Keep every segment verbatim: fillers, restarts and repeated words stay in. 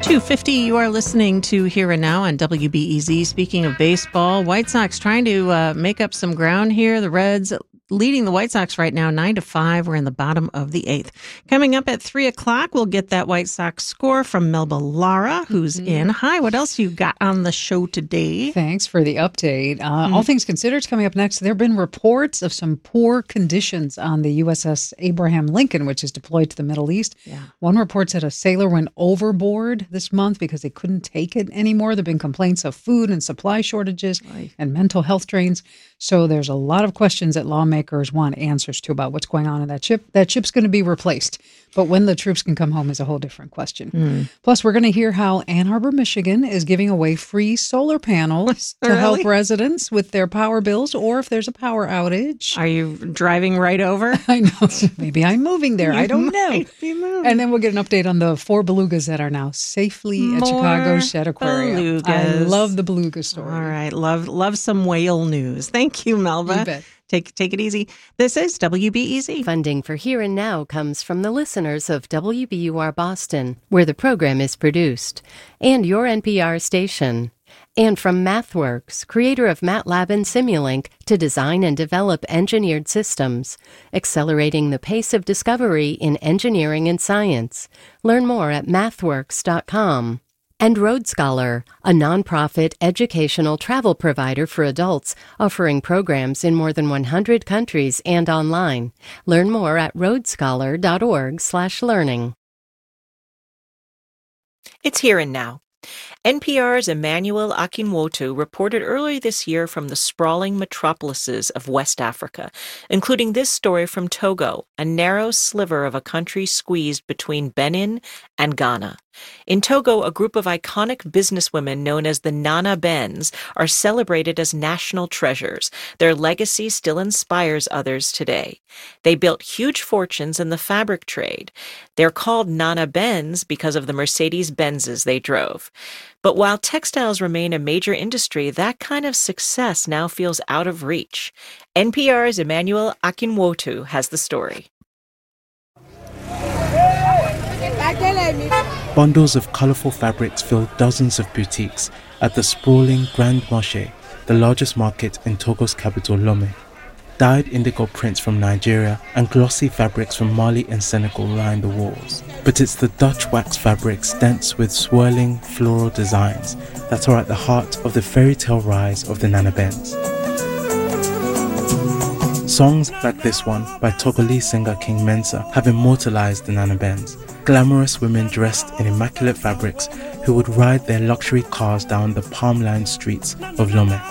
two fifty, you are listening to Here and Now on W B E Z. Speaking of baseball, White Sox trying to uh, make up some ground here. The Reds leading the White Sox right now, nine to five. We're in the bottom of the eighth. Coming up at three o'clock, we'll get that White Sox score from Melba Lara, who's mm-hmm. in. Hi, what else you got on the show today? Thanks for the update. Uh, mm-hmm. All things considered, coming up next, there have been reports of some poor conditions on the U S S Abraham Lincoln, which is deployed to the Middle East. Yeah. One report said a sailor went overboard this month because they couldn't take it anymore. There have been complaints of food and supply shortages right. and mental health drains. So there's a lot of questions that lawmakers want answers to about what's going on in that ship. That ship's going to be replaced. But when the troops can come home is a whole different question. Mm. Plus, we're going to hear how Ann Arbor, Michigan is giving away free solar panels to really? help residents with their power bills or if there's a power outage. Are you driving right over? I know. Maybe I'm moving there. You I don't know. And then we'll get an update on the four belugas that are now safely More at Chicago's Shedd Aquarium. Belugas. I love the beluga story. All right. Love, love some whale news. Thank you, Melba. You bet. Take, take it easy. This is W B E Z. Funding for Here and Now comes from the listeners of W B U R Boston, where the program is produced, and your N P R station. And from MathWorks, creator of MATLAB and Simulink, to design and develop engineered systems, accelerating the pace of discovery in engineering and science. Learn more at mathworks dot com. And Road Scholar, a nonprofit educational travel provider for adults offering programs in more than one hundred countries and online. Learn more at roadscholar dot org slash learning. It's Here and Now. N P R's Emmanuel Akinwotu reported earlier this year from the sprawling metropolises of West Africa, including this story from Togo, a narrow sliver of a country squeezed between Benin and Ghana. In Togo, a group of iconic businesswomen known as the Nana Bens are celebrated as national treasures. Their legacy still inspires others today. They built huge fortunes in the fabric trade. They're called Nana Bens because of the Mercedes-Benzes they drove. But while textiles remain a major industry, that kind of success now feels out of reach. N P R's Emmanuel Akinwotu has the story. Bundles of colorful fabrics fill dozens of boutiques at the sprawling Grand Marché, the largest market in Togo's capital, Lomé. Dyed indigo prints from Nigeria and glossy fabrics from Mali and Senegal line the walls. But it's the Dutch wax fabrics dense with swirling floral designs that are at the heart of the fairy tale rise of the Nana Bens. Songs like this one by Togolese singer King Mensa have immortalized the Nana Bens, glamorous women dressed in immaculate fabrics who would ride their luxury cars down the palm-lined streets of Lomé.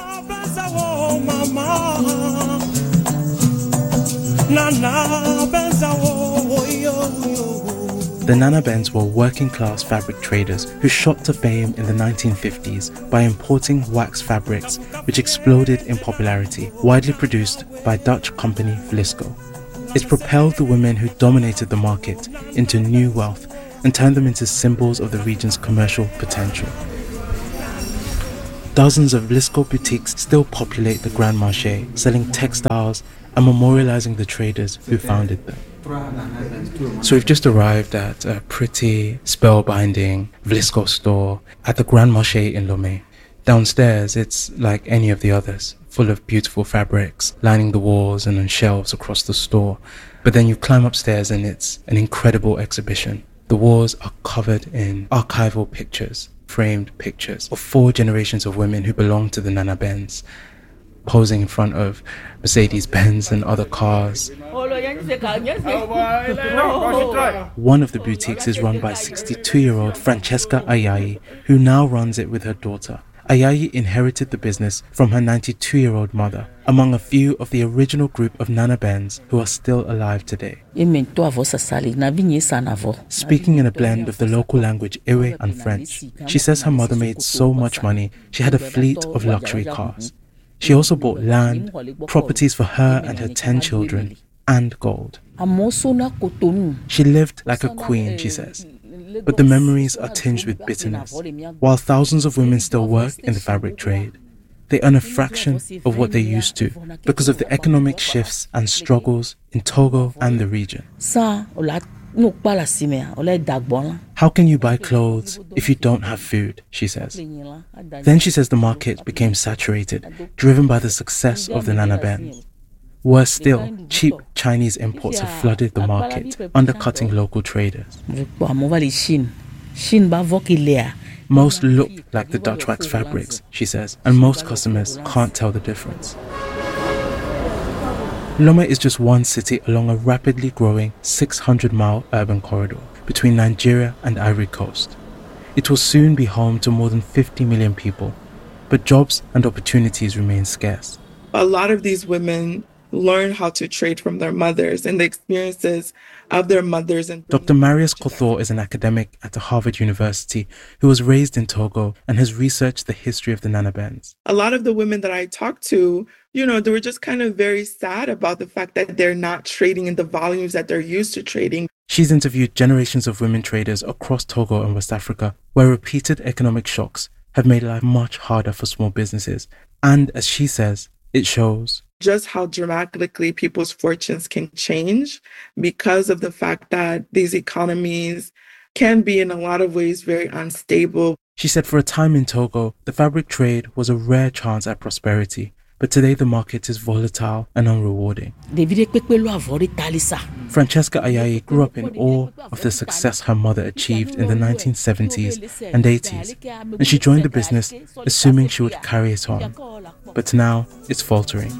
The Nana Bens were working-class fabric traders who shot to fame in the nineteen fifties by importing wax fabrics which exploded in popularity, widely produced by Dutch company Vlisco. It propelled the women who dominated the market into new wealth and turned them into symbols of the region's commercial potential. Dozens of Vlisco boutiques still populate the Grand Marché, selling textiles and memorializing the traders who founded them. So we've just arrived at a pretty spellbinding Vlisco store at the Grand Marché in Lomé. Downstairs, it's like any of the others, full of beautiful fabrics lining the walls and on shelves across the store. But then you climb upstairs and it's an incredible exhibition. The walls are covered in archival pictures, framed pictures of four generations of women who belong to the Nana Bens, posing in front of Mercedes-Benz and other cars. One of the boutiques is run by sixty-two-year-old Francesca Ayayi, who now runs it with her daughter. Ayayi inherited the business from her ninety-two-year-old mother, among a few of the original group of Nana Bens who are still alive today. Speaking in a blend of the local language Ewe and French, she says her mother made so much money she had a fleet of luxury cars. She also bought land, properties for her and her ten children, and gold. She lived like a queen, she says. But the memories are tinged with bitterness. While thousands of women still work in the fabric trade, they earn a fraction of what they used to because of the economic shifts and struggles in Togo and the region. How can you buy clothes if you don't have food, she says. Then she says the market became saturated, driven by the success of the Nanabens. Worse still, cheap Chinese imports have flooded the market, undercutting local traders. Most look like the Dutch wax fabrics, she says, and most customers can't tell the difference. Lome is just one city along a rapidly growing six hundred mile urban corridor between Nigeria and Ivory Coast. It will soon be home to more than fifty million people, but jobs and opportunities remain scarce. A lot of these women learn how to trade from their mothers and the experiences of their mothers. And Doctor Marius Kothor is an academic at Harvard University who was raised in Togo and has researched the history of the Nanabens. A lot of the women that I talked to, you know, they were just kind of very sad about the fact that they're not trading in the volumes that they're used to trading. She's interviewed generations of women traders across Togo and West Africa, where repeated economic shocks have made life much harder for small businesses. And as she says, it shows just how dramatically people's fortunes can change because of the fact that these economies can be in a lot of ways very unstable. She said for a time in Togo, the fabric trade was a rare chance at prosperity, but today the market is volatile and unrewarding. Francesca Ayayi grew up in awe of the success her mother achieved in the nineteen seventies and eighties, and she joined the business assuming she would carry it on. But now it's faltering.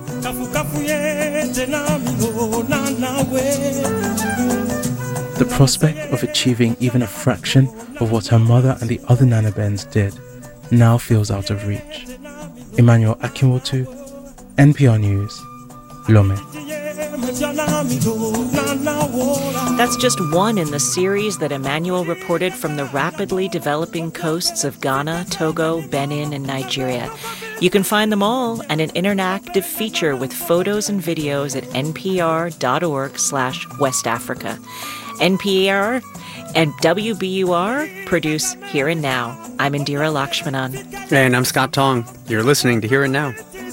The prospect of achieving even a fraction of what her mother and the other Nanabens did now feels out of reach. Emmanuel Akinwotu, N P R News, Lome. That's just one in the series that Emmanuel reported from the rapidly developing coasts of Ghana, Togo, Benin, and Nigeria. You can find them all and an interactive feature with photos and videos at npr.org slash West Africa. N P R and W B U R produce Here and Now. I'm Indira Lakshmanan. And I'm Scott Tong. You're listening to Here and Now.